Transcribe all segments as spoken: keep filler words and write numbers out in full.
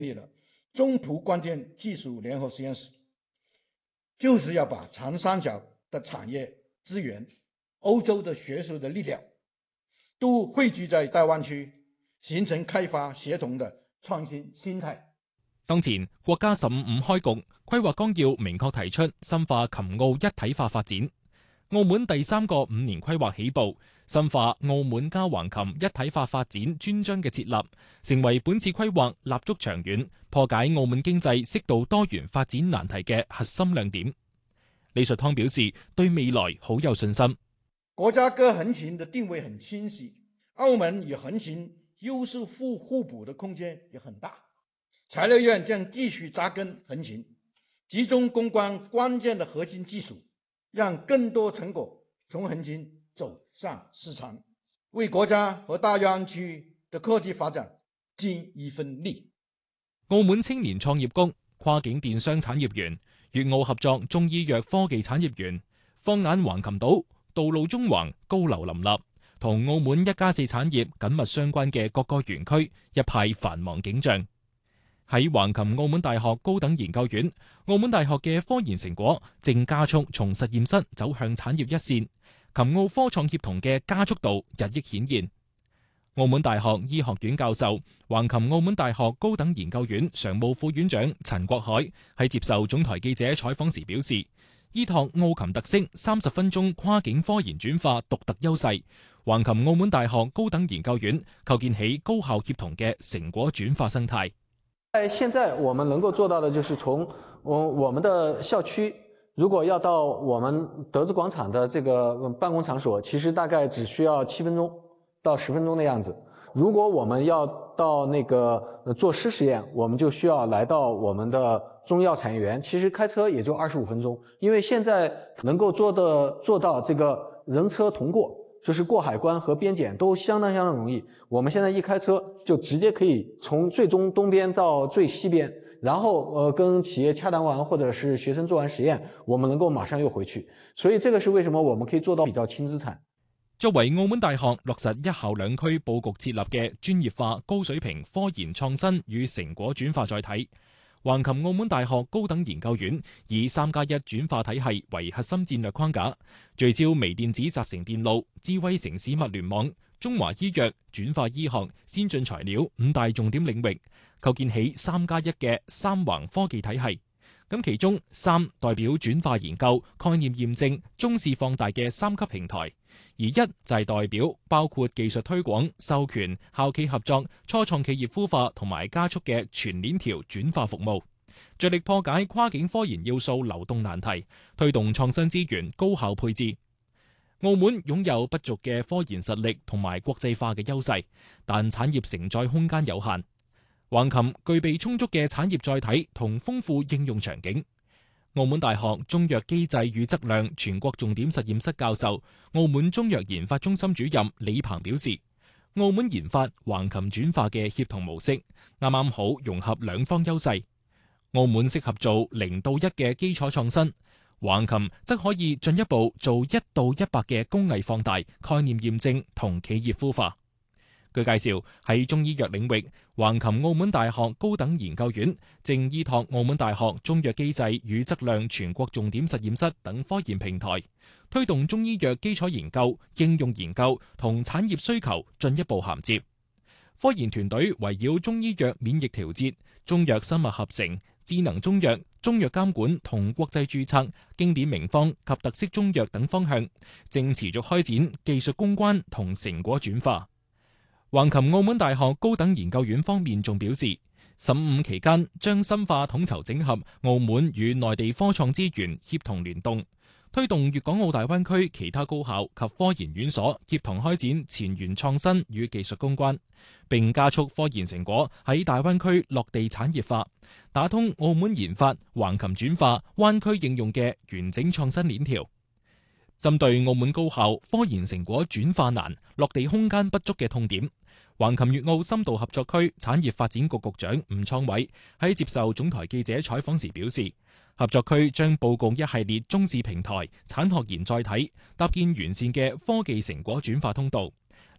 立了中途关键技术联合实验室，就是要把长三角的产业资源、欧洲的学术的力量都汇聚在大灣區，形成開發協同的創新心態。 當前國家十五五開局規劃綱要明確提出深化琴澳一體化發展。澳門第三個五年規劃起步，深化澳門加橫琴一體化發展專章嘅設立，成為本次規劃立足長遠、破解澳門經濟適度多元發展難題嘅核心亮點。李術湯表示，對未來好有信心。 國家跟橫琴的定位很清晰，澳門與橫琴優勢互互補的空間也很大。材料院將繼續扎根橫琴，集中攻關關鍵的核心技術，讓更多成果從橫琴走向市場，為國家和大灣區的科技發展盡一份力。 澳門青年創業谷、跨境電商產業園、粵澳合作中醫藥科技產業園，放眼橫琴島，道路縱橫，高樓林立，同澳門一加四產業緊密相關嘅各個園區，一派繁忙景象。喺橫琴澳門大學高等研究院，澳門大學嘅科研成果正加速從實驗室走向產業一線，琴澳科創協同嘅加速度日益顯現。澳門大學醫學院教授、橫琴澳門大學高等研究院常務副院長陳國海喺接受總台記者採訪時表示，依託澳琴特色三十分鐘跨境科研轉化獨特優勢，橫琴澳門大學高等研究院構建起高效協同嘅成果轉化生態。 在現在我們能夠做到的就是從我我們的校區，如果要到我們德資廣場的這個辦公場所，其實大概只需要七分鐘到十分鐘的樣子。如果我們要到那個做濕實驗，我們就需要來到我們的中藥產業園，其實開車也就二十五分鐘。因為現在能夠做的做到這個人車同過，就是過海關和邊檢都相當相當容易。我們現在一開車就直接可以從最中東邊到最西邊，然後呃跟企業洽談完或者是學生做完實驗，我們能夠馬上又回去。所以這個是為什麼我們可以做到比較輕資產。 作為澳門大學落實一校兩區佈局設立嘅專業化高水平科研創新與成果轉化載體，橫琴澳門大學高等研究院以三加一轉化體系為核心戰略框架，聚焦微電子集成電路、智慧城市物聯網、中華醫藥、轉化醫學、先進材料五大重點領域，構建起三加一嘅三橫科技體系。咁其中三代表轉化研究、概念驗證、中試放大嘅三級平台，而一就係代表包括技術推廣、授權、校企合作、初創企業孵化同埋加速嘅全鏈條轉化服務，着力破解跨境科研要素流動難題，推動創新資源高效配置。澳門擁有不俗嘅科研實力同埋國際化嘅優勢，但產業承載空間有限。橫琴具備充足嘅產業載體同豐富應用場景。澳門大學中藥機制與質量全國重點實驗室教授、澳門中藥研發中心主任李鵬表示，澳門研發橫琴轉化嘅協同模式，啱啱好融合兩方優勢。澳門適合做零到一嘅基礎創新，橫琴則可以進一步做一到一百嘅工藝放大、概念驗證同企業孵化。據介紹，喺中醫藥領域，橫琴澳門大學高等研究院正依託澳門大學中藥機制與質量全國重點實驗室等科研平台，推動中醫藥基礎研究、應用研究同產業需求進一步銜接。科研團隊圍繞中醫藥免疫調節、中藥生物合成、智能中藥、中藥監管同國際註冊、經典名方及特色中藥等方向，正持續開展技術攻關同成果轉化。橫琴澳門大學高等研究院方面仲表示，十五期間將深化統籌整合澳門與內地科創資源協同聯動，推動粵港澳大灣區其他高校及科研院所協同開展前沿創新與技術攻關，並加速科研成果喺大灣區落地產業化，打通澳門研發、橫琴轉化、灣區應用嘅完整創新鏈條。針對澳門高校科研成果轉化難、落地空間不足嘅痛點，橫琴粵澳深度合作區產業發展局局長吳創偉喺接受總台記者採訪時表示，合作區將佈局一系列中試平台、產學研載體，搭建完善嘅科技成果轉化通道，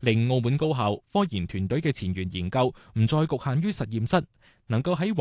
令澳門高校科研團隊嘅前沿研究唔再局限於實驗室，能夠喺